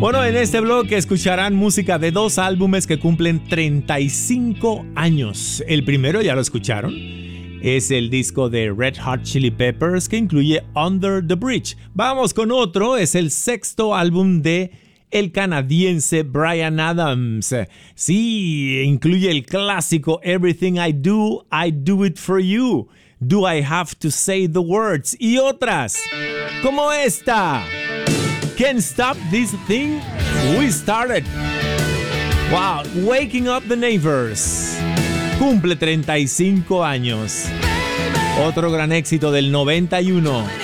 Bueno, en este bloque escucharán música de 2 álbumes que cumplen 35 años. El primero, ya lo escucharon, es el disco de Red Hot Chili Peppers que incluye Under the Bridge. Vamos con otro, es el 6º álbum de el canadiense Bryan Adams. Sí, incluye el clásico Everything I Do It For You. Do I Have to Say the Words? Y otras, como esta. Can't Stop This Thing We Started. Wow, Waking Up the Neighbors. Cumple 35 años. Otro gran éxito del 91.